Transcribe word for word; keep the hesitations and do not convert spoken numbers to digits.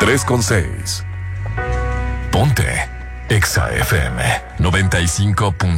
tres con seis. Ponte Exa F M noventa y cinco punto